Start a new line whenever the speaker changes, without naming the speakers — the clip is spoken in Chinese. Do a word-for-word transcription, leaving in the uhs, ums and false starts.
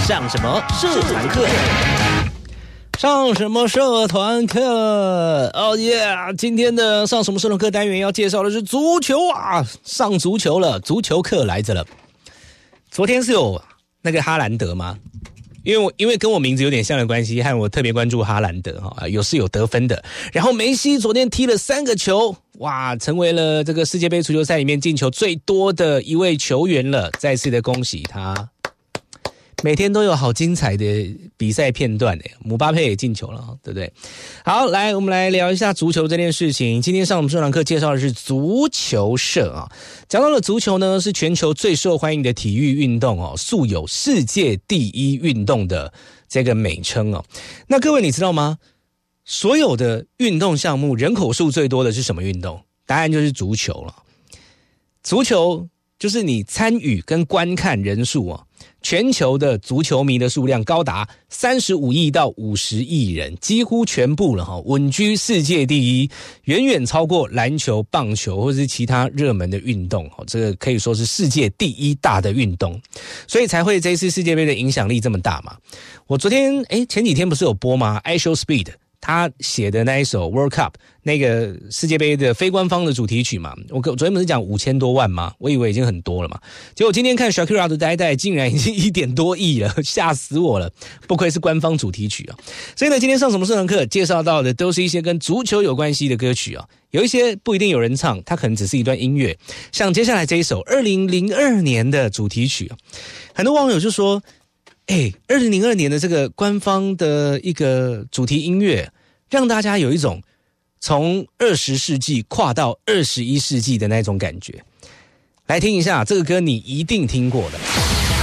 上什么社团课？上什么社团课？哦耶！今天的上什么社团课单元要介绍的是足球啊，上足球了，足球课来着了。昨天是有那个哈兰德吗？因为我因为跟我名字有点像的关系，和我特别关注哈兰德哈，有是有得分的。然后梅西昨天踢了三个球，哇，成为了这个世界杯足球赛里面进球最多的一位球员了，再次的恭喜他。每天都有好精彩的比赛片段诶，姆巴佩也进球了，对不对？好，来我们来聊一下足球这件事情。今天上我们这堂课介绍的是足球社啊。讲到了足球呢，是全球最受欢迎的体育运动哦，素有世界第一运动的这个美称哦。那各位你知道吗？所有的运动项目人口数最多的是什么运动？答案就是足球了。足球就是你参与跟观看人数啊。全球的足球迷的数量高达三十五亿到五十亿人，几乎全部了哈，稳居世界第一，远远超过篮球、棒球或者是其他热门的运动，这个可以说是世界第一大的运动，所以才会这一次世界杯的影响力这么大嘛。我昨天诶前几天不是有播吗 I Show Speed 他写的那一首 World Cup 那个世界杯的非官方的主题曲嘛，我昨天不是讲五千多万吗？我以为已经很多了嘛，结果今天看 Shakira 的呆呆竟然已经一点多亿了，吓死我了，不愧是官方主题曲啊！所以呢，今天上什么社团课介绍到的都是一些跟足球有关系的歌曲啊，有一些不一定有人唱，它可能只是一段音乐，像接下来这一首二零零二年的主题曲啊，很多网友就说哎，二零零二年的这个官方的一个主题音乐，让大家有一种从二十世纪跨到二十一世纪的那种感觉。来听一下这个歌，你一定听过的。